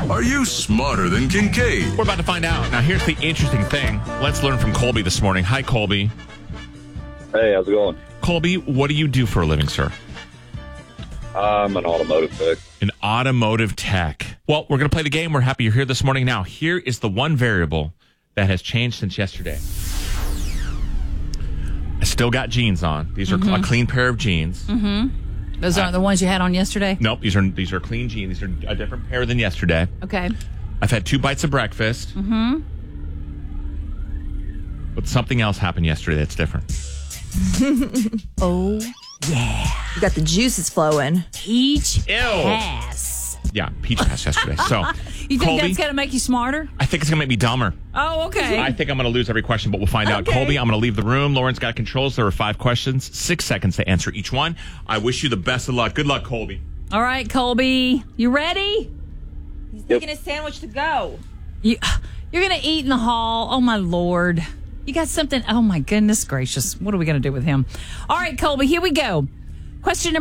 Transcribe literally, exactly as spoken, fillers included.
Are you smarter than Kincaid? We're about to find out. Now, here's the interesting thing. Let's learn from Colby this morning. Hi, Colby. Hey, how's it going? Colby, what do you do for a living, sir? I'm an automotive tech. An automotive tech. Well, we're going to play the game. We're happy you're here this morning. Now, here is the one variable that has changed since yesterday. I still got jeans on. These are mm-hmm. a clean pair of jeans. Mm-hmm. Those aren't uh, the ones you had on yesterday? Nope. These are these are clean jeans. These are a different pair than yesterday. Okay. I've had two bites of breakfast. Mm-hmm. But something else happened yesterday that's different. Oh, yeah. You got the juices flowing. Peach Ew. pass. Yeah, peach pass yesterday. So, you think Colby, that's going to make you smarter? I think it's going to make me dumber. Oh, okay. I think I'm going to lose every question, but we'll find out. Okay. Colby, I'm going to leave the room. Lauren's got controls. There are five questions, six seconds to answer each one. I wish you the best of luck. Good luck, Colby. All right, Colby. You ready? He's taking his sandwich to go. You, you're going to eat in the hall. Oh, my Lord. You got something. Oh, my goodness gracious. What are we going to do with him? All right, Colby, here we go. Question number